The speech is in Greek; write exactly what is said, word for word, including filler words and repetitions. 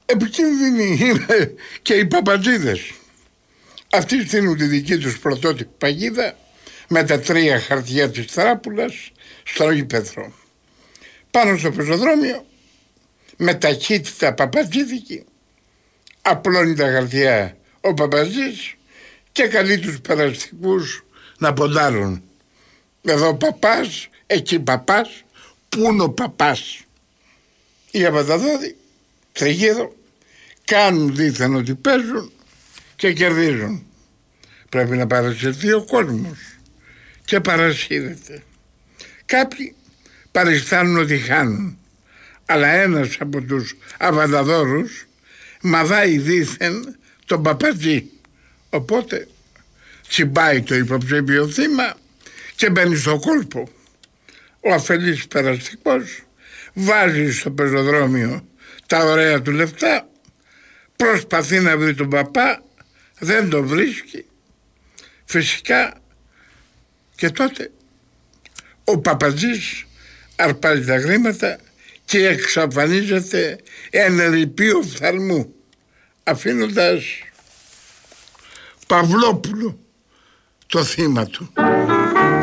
Επικίνδυνοι είναι και οι παπατζίδες. Αυτοί στείλουν τη δική τους πρωτότυπη παγίδα με τα τρία χαρτιά της τράπουλας στο ύπαιθρο. Πάνω στο πεζοδρόμιο, με ταχύτητα παπατζίδικη, απλώνει τα χαρτιά ο παπατζής και καλεί τους περαστικούς να ποντάρουν. Εδώ παπάς, εκεί παπάς, πού είναι ο παπάς. Οι απαταδόδοι τριγύρω κάνουν δίθεν ότι παίζουν και κερδίζουν. Πρέπει να παρασυρθεί ο κόσμος και παρασύρεται. Κάποιοι παριστάνουν ότι χάνουν, αλλά ένας από τους αβανταδόρους μαδάει δίθεν τον παπατζή. Οπότε τσιμπάει το υποψήφιο θύμα και μπαίνει στο κόλπο. Ο αφελής περαστικός βάζει στο πεζοδρόμιο τα ωραία του λεφτά, προσπαθεί να βρει τον παπά, δεν τον βρίσκει. Φυσικά και τότε ο παπατζής αρπάζει τα χρήματα και εξαφανίζεται εν ερειπείο φθαλμού, αφήνοντας Παυλόπουλο το θύμα του.